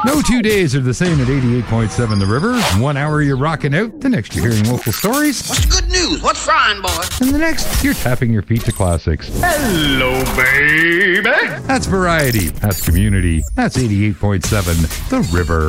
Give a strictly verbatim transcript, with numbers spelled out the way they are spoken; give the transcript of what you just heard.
No two days are the same at eighty-eight point seven The River. One hour you're rocking out, the next you're hearing local stories. What's the good news? What's frying, boy? And the next, you're tapping your feet to classics. Hello, baby. That's variety. That's community. That's eighty-eight point seven The River.